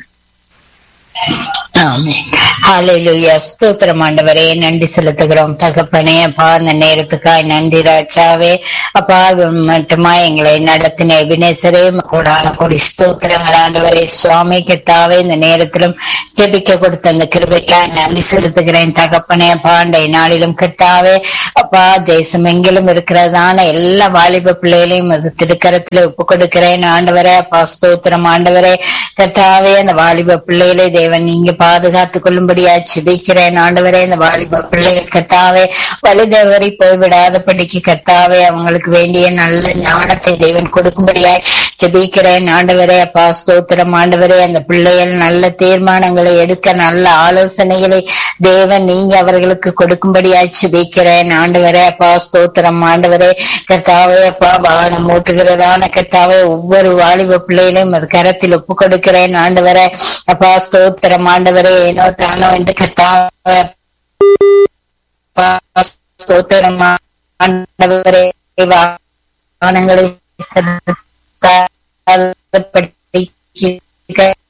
G: ஆமென். ஹல்லேலூயா. ஸ்தோத்திரம் ஆண்டவரே, நன்றி செலுத்துகிறோம் தகப்பனே. அப்பா அந்த நேரத்துக்காய் நன்றி ராஜாவே. அப்பா மட்டுமா எங்களை நடத்தின எபினேசரே கூடான கொடி ஸ்தோத்திரங்கள் ஆண்டவரே. சுவாமி கர்த்தாவே, இந்த நேரத்திலும் ஜெபிக்க கொடுத்த அந்த கிருபைக்காய் நன்றி செலுத்துகிறேன் தகப்பனே. அப்பா அண்டை நாளிலும் கர்த்தாவே அப்பா தேசம் எங்கிலும் இருக்கிறதான எல்லா வாலிப பிள்ளைகளையும் அது திருக்கரத்துல ஒப்பு கொடுக்கிறேன் ஆண்டவரே. அப்பா ஸ்தோத்திரம் ஆண்டவரே. கர்த்தாவே அந்த வாலிப பிள்ளைகளை தேவன் நீங்க பாதுகாத்து கொள்ளும்படியா ஜெபிக்கிறேன் ஆண்டவரே. இந்த வாலிப பிள்ளைகள் கர்த்தாவே வழிதவறி போய்விடாதபடிக்கு கர்த்தாவே அவங்களுக்கு வேண்டிய நல்ல ஞானத்தை தேவன் கொடுக்கும்படியாய் ஜெபிக்கிறேன் ஆண்டவரே. அப்பா ஸ்தோத்திரம் ஆண்டவரே. அந்த பிள்ளைகள் நல்ல தீர்மானங்களை எடுக்க நல்ல ஆலோசனைகளை தேவன் நீங்க அவர்களுக்கு கொடுக்கும்படியாய் ஜெபிக்கிறேன் ஆண்டவரே. அப்பா ஸ்தோத்திரம் ஆண்டவரே. கர்த்தாவே அப்பா வாகனம் ஓட்டுகிறதான கர்த்தாவே ஒவ்வொரு வாலிப பிள்ளைகளையும் அது கரத்தில் ஒப்பு கொடுக்கிறேன் ஆண்டவரே. அப்பா ஸ்தோத்திரம் ஆண்டவரே. ஏனோ தானோ என்று கர்த்தாவே ஸ்தோத்திரம் ஆண்டவரே. வாகனங்களை